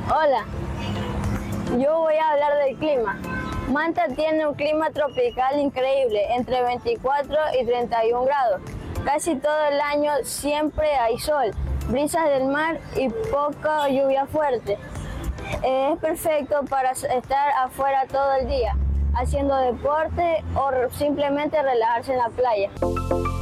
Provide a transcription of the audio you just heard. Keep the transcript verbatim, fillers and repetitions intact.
Hola, yo voy a hablar del clima. Manta tiene un clima tropical increíble, entre veinticuatro y treinta y un grados. Casi todo el año siempre hay sol, brisas del mar y poca lluvia fuerte. Es perfecto para estar afuera todo el día, haciendo deporte o simplemente relajarse en la playa.